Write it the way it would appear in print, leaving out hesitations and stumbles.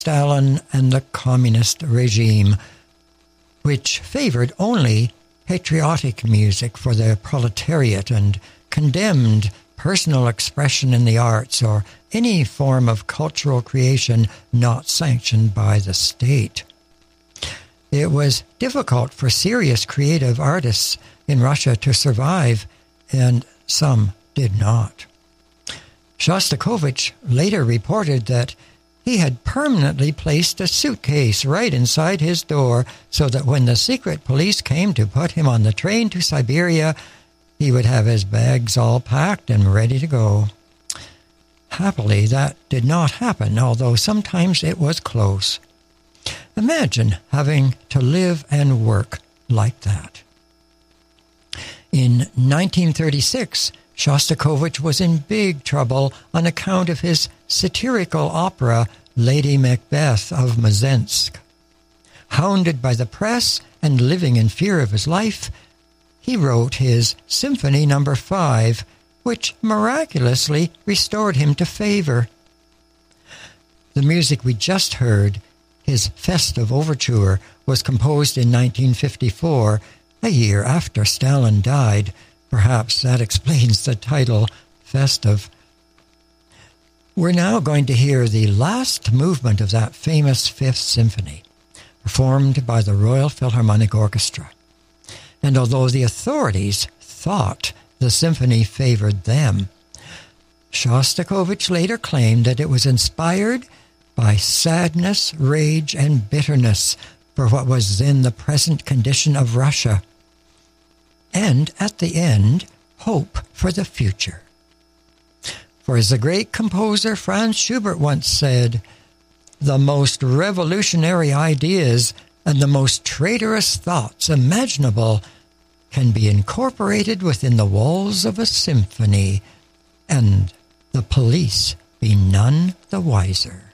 Stalin and the communist regime, which favored only patriotic music for the proletariat and condemned personal expression in the arts or any form of cultural creation not sanctioned by the state. It was difficult for serious creative artists in Russia to survive, and some did not. Shostakovich later reported that he had permanently placed a suitcase right inside his door so that when the secret police came to put him on the train to Siberia, he would have his bags all packed and ready to go. Happily, that did not happen, although sometimes it was close. Imagine having to live and work like that. In 1936, Shostakovich was in big trouble on account of his satirical opera Lady Macbeth of Mzensk. Hounded by the press and living in fear of his life, he wrote his Symphony No. 5, which miraculously restored him to favor. The music we just heard, his Festive Overture, was composed in 1954, a year after Stalin died. Perhaps that explains the title, Festive. We're now going to hear the last movement of that famous Fifth Symphony, performed by the Royal Philharmonic Orchestra. And although the authorities thought the symphony favored them, Shostakovich later claimed that it was inspired by sadness, rage, and bitterness for what was then the present condition of Russia, and at the end, hope for the future. For as the great composer Franz Schubert once said, "The most revolutionary ideas and the most traitorous thoughts imaginable can be incorporated within the walls of a symphony, and the police be none the wiser."